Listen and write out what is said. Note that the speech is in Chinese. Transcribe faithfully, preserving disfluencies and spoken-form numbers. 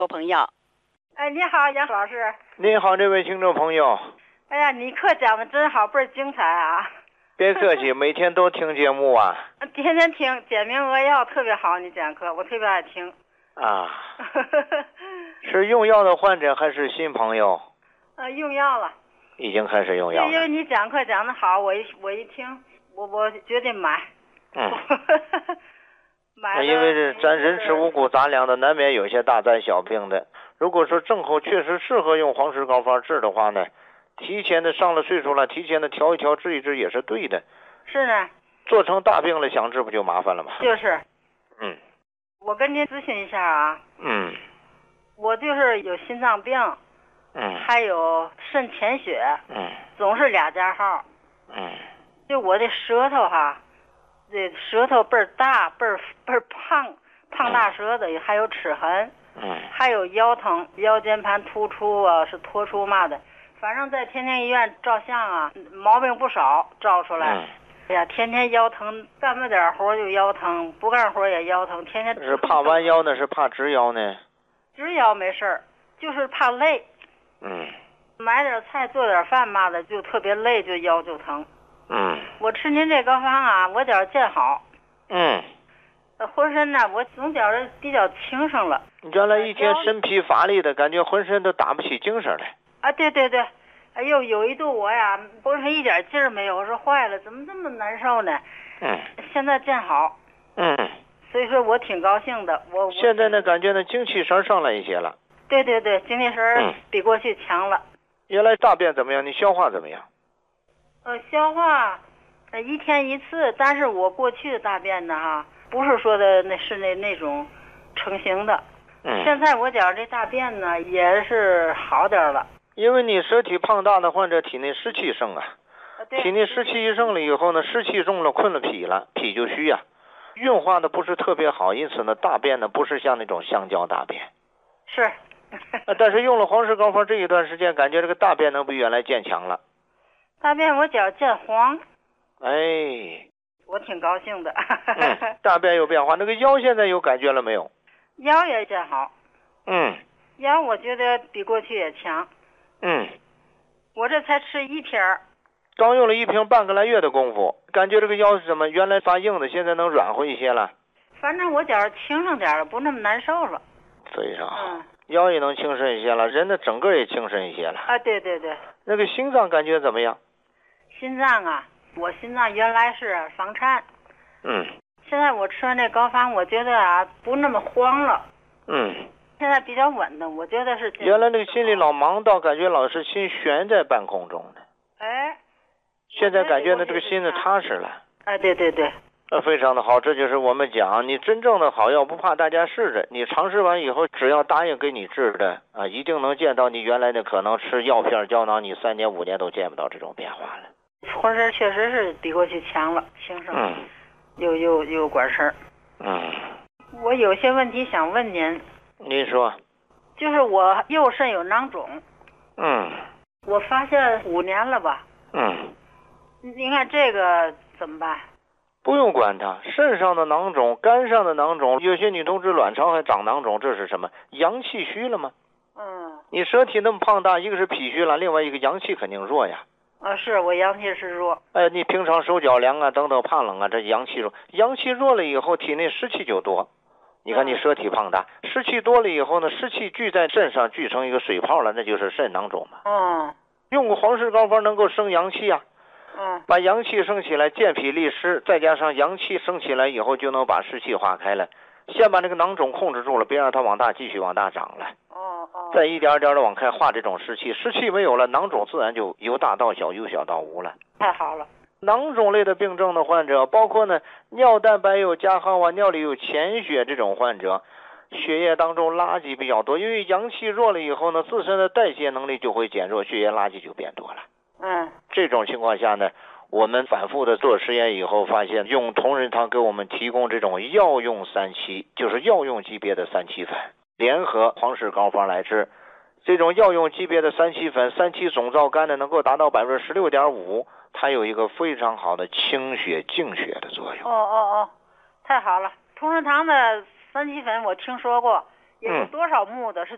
做朋友。 哎，你好，杨老师。 你好，这位听众朋友。 哎呀，你课讲的真好，倍儿精彩啊！ 别客气，每天都听节目啊。 天天听，简明扼要，特别好。你讲课，我特别爱听。 啊。是用药的患者还是新朋友？ 呃，用药了。 已经开始用药了。 因为你讲课讲的好，我一我一听，我我决定买。 嗯。 买了。 因为是咱人吃五谷杂粮的，难免有些大灾小病的。如果说症候确实适合用黄石膏方治的话呢，提前的上了岁数了，提前的调一调治一治也是对的。 是呢。 做成大病了想治不就麻烦了吗？ 就是。 嗯。 我跟您咨询一下啊。 嗯。 我就是有心脏病。 嗯。 还有肾潜血。 嗯。 总是俩加号。 嗯。 就我的舌头哈，这舌头倍儿大，倍儿倍儿胖，胖大舌头，还有齿痕。 嗯。 还有腰疼，腰间盘突出啊，是脱出嘛的，反正在天天医院照相啊，毛病不少照出来。 嗯。 哎呀，天天腰疼，干不点活就腰疼，不干活也腰疼，天天。 是怕弯腰呢，是怕直腰呢？ 直腰没事儿，就是怕累。 嗯。 买点菜做点饭嘛的，就特别累，就腰就疼。 嗯。 我吃您这膏方啊，我觉见好。 嗯。 浑身呢，我总觉着比较轻省了。 原来一天身疲乏力的感觉，浑身都打不起精神来。 啊，对对对，哎呦，有一度我呀，浑身一点劲儿没有，我说坏了，怎么这么难受呢？ 嗯。 现在见好。 嗯。 所以说我挺高兴的，我。我现在呢，感觉呢精气神上来一些了。 对对对，精气神比过去强了。 嗯。原来大便怎么样？你消化怎么样？ 呃，消化，呃，一天一次，但是我过去的大便呢，哈。不是说的那是那那种成型的。 嗯。 现在我觉这大便呢也是好点了。 因为你舌体胖大的患者体内湿气盛啊。 啊对。 体内湿气一盛了以后呢，湿气重了，困了脾了，脾就虚呀、啊，运化的不是特别好，因此呢，大便呢不是像那种香蕉大便。 是。 但是用了黄石膏方这一段时间，感觉这个大便能比原来见强了。 大便我觉见黄。 哎。 我挺高兴的。 嗯，大便有变化，那个腰现在有感觉了没有？ 腰也见好。 嗯。 腰我觉得比过去也强。 嗯。 我这才吃一瓶儿。 刚用了一瓶半个来月的功夫，感觉这个腰是什么？原来发硬的，现在能软和一些了。 反正我觉着轻省点了，不那么难受了。 非常好。 嗯。 腰也能轻省一些了，人的整个也轻省一些了。 啊，对对对。 那个心脏感觉怎么样？ 心脏啊。我心脏原来是房颤。 嗯。 现在我吃完这膏方，我觉得啊不那么慌了。 嗯。 现在比较稳的，我觉得是。 原来那个心里老忙到感觉老是心悬在半空中的。 哎。 现在感觉呢这个心呢踏实了。 哎，对对对。 呃，非常的好，这就是我们讲，你真正的好药不怕大家试着，你尝试完以后，只要答应给你治的啊，一定能见到你原来的可能吃药片胶囊，你三年五年都见不到这种变化了。 浑身确实是比过去强了，轻省。 嗯。 又又又管事儿。 嗯。 我有些问题想问您。 您说。 就是我右肾有囊肿。 嗯。 我发现五年了吧。 嗯。 您看这个怎么办？ 不用管它，肾上的囊肿，肝上的囊肿，有些女同志卵巢还长囊肿，这是什么？阳气虚了吗？ 嗯。 你舌体那么胖大，一个是脾虚了，另外一个阳气肯定弱呀。 啊，是我阳气是弱。 哎，你平常手脚凉啊，等等怕冷啊，这阳气弱，阳气弱了以后，体内湿气就多。你看你舌体胖大，嗯、湿气多了以后呢，湿气聚在肾上，聚成一个水泡了，那就是肾囊肿嘛。 嗯。 用过黄石膏方能够生阳气啊。 嗯。 把阳气升起来，健脾利湿，再加上阳气升起来以后，就能把湿气化开了。先把这个囊肿控制住了，别让它往大，继续往大长了。 哦哦。 再一点点的往开化这种湿气，湿气没有了，囊肿自然就由大到小，由小到无了。 太好了。 囊肿类的病症的患者，包括呢尿蛋白有加号啊，尿里有潜血这种患者，血液当中垃圾比较多，因为阳气弱了以后呢，自身的代谢能力就会减弱，血液垃圾就变多了。 嗯。 这种情况下呢，我们反复的做实验以后发现，用同仁堂给我们提供这种药用三七，就是药用级别的三七粉，联合黄石膏方来治。这种药用级别的三七粉，三七总皂苷呢能够达到百分之十六点五，它有一个非常好的清血净血的作用。 哦哦哦，太好了！同仁堂的三七粉我听说过，也是多少目的，嗯、是